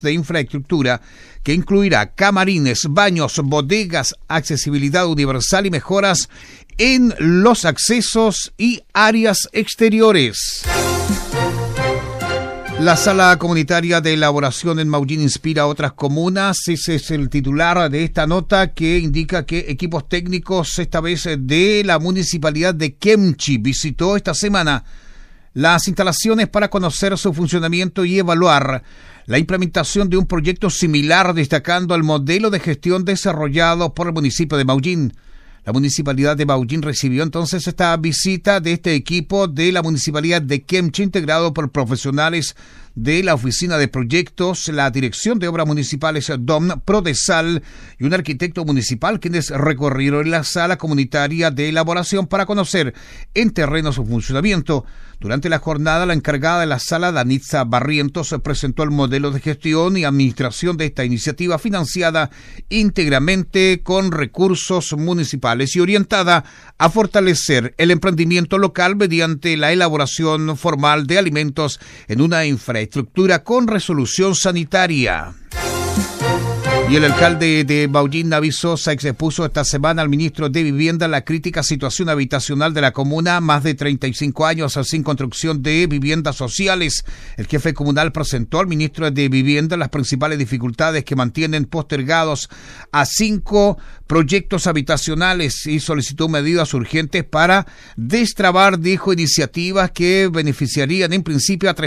de infraestructura que incluirá camarines, baños, bodegas, accesibilidad universal y mejoras en los accesos y áreas exteriores. La sala comunitaria de elaboración en Maullín inspira a otras comunas. Ese es el titular de esta nota que indica que equipos técnicos, esta vez de la municipalidad de Kemchi, visitó esta semana las instalaciones para conocer su funcionamiento y evaluar la implementación de un proyecto similar, destacando el modelo de gestión desarrollado por el municipio de Maullín. La municipalidad de Maullín recibió entonces esta visita de este equipo de la municipalidad de Kemchi, integrado por profesionales de la Oficina de Proyectos, la Dirección de Obras Municipales DOM, Prodesal y un arquitecto municipal, quienes recorrieron la sala comunitaria de elaboración para conocer en terreno su funcionamiento. Durante la jornada, la encargada de la sala, Danitza Barrientos, presentó el modelo de gestión y administración de esta iniciativa financiada íntegramente con recursos municipales y orientada a fortalecer el emprendimiento local mediante la elaboración formal de alimentos en una infraestructura con resolución sanitaria. Y el alcalde de Maullín, Naví Sosa, expuso esta semana al ministro de Vivienda la crítica situación habitacional de la comuna, más de 35 años sin construcción de viviendas sociales. El jefe comunal presentó al ministro de Vivienda las principales dificultades que mantienen postergados a 5 proyectos habitacionales y solicitó medidas urgentes para destrabar, dijo, iniciativas que beneficiarían en principio a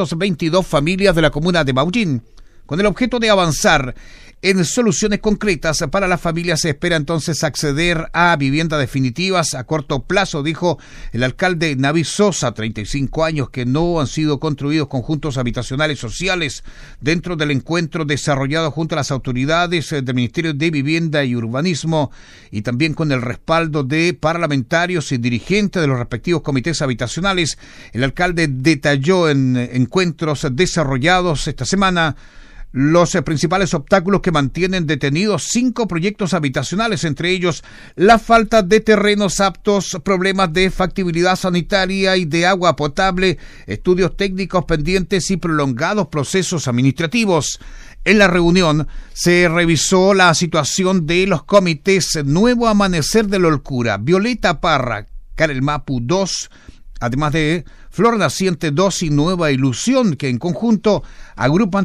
322 familias de la comuna de Maullín. Con el objeto de avanzar en soluciones concretas para las familias, se espera entonces acceder a viviendas definitivas a corto plazo, dijo el alcalde Naví Sosa. 35 años que no han sido construidos conjuntos habitacionales sociales. Dentro del encuentro desarrollado junto a las autoridades del Ministerio de Vivienda y Urbanismo y también con el respaldo de parlamentarios y dirigentes de los respectivos comités habitacionales, el alcalde detalló en encuentros desarrollados esta semana los principales obstáculos que mantienen detenidos 5 proyectos habitacionales, entre ellos la falta de terrenos aptos, problemas de factibilidad sanitaria y de agua potable, estudios técnicos pendientes y prolongados procesos administrativos. En la reunión se revisó la situación de los comités Nuevo Amanecer de Lolcura, Violeta Parra, Karel Mapu 2, además de Flor Naciente 2 y Nueva Ilusión, que en conjunto agrupan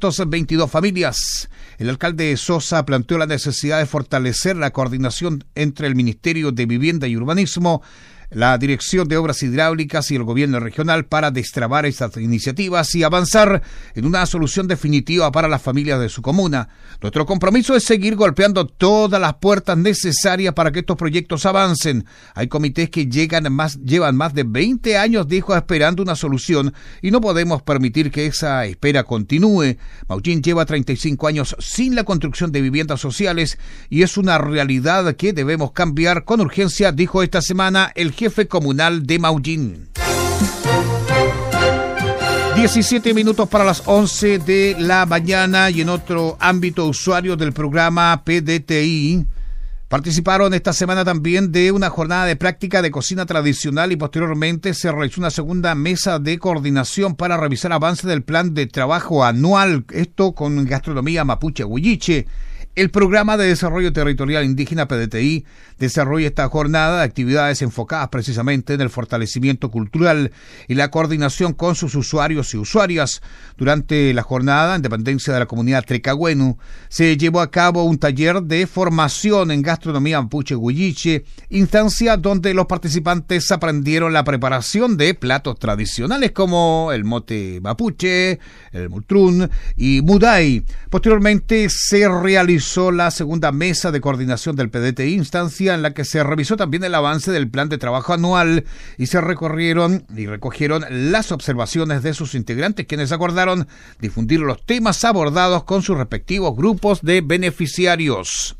322 familias. El alcalde Sosa planteó la necesidad de fortalecer la coordinación entre el Ministerio de Vivienda y Urbanismo, la Dirección de Obras Hidráulicas y el Gobierno Regional para destrabar estas iniciativas y avanzar en una solución definitiva para las familias de su comuna. Nuestro compromiso es seguir golpeando todas las puertas necesarias para que estos proyectos avancen. Hay comités que llevan más de 20 años, dijo, esperando una solución y no podemos permitir que esa espera continúe. Maullín lleva 35 años sin la construcción de viviendas sociales y es una realidad que debemos cambiar con urgencia, dijo esta semana el jefe comunal de Maullín. 17 minutos para las 11 de la mañana y en otro ámbito, usuarios del programa PDTI participaron esta semana también de una jornada de práctica de cocina tradicional y posteriormente se realizó una segunda mesa de coordinación para revisar avance del plan de trabajo anual, esto con gastronomía mapuche huilliche. El Programa de Desarrollo Territorial Indígena PDTI desarrolla esta jornada de actividades enfocadas precisamente en el fortalecimiento cultural y la coordinación con sus usuarios y usuarias. Durante la jornada, en dependencia de la comunidad Trecagüenu, se llevó a cabo un taller de formación en gastronomía mapuche huilliche, instancia donde los participantes aprendieron la preparación de platos tradicionales como el mote mapuche, el multrún y muday. Posteriormente se realizó la segunda mesa de coordinación del PDTI, instancia en la que se revisó también el avance del plan de trabajo anual y se recogieron las observaciones de sus integrantes, quienes acordaron difundir los temas abordados con sus respectivos grupos de beneficiarios.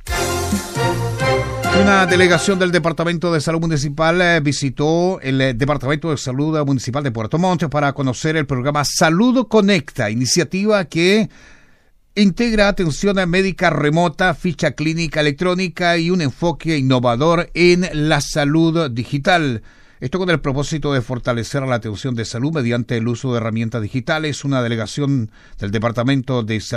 Una delegación del Departamento de Salud Municipal visitó el Departamento de Salud Municipal de Puerto Montt para conocer el programa Salud Conecta, iniciativa que integra atención médica remota, ficha clínica electrónica y un enfoque innovador en la salud digital. Esto con el propósito de fortalecer la atención de salud mediante el uso de herramientas digitales. Una delegación del Departamento de Salud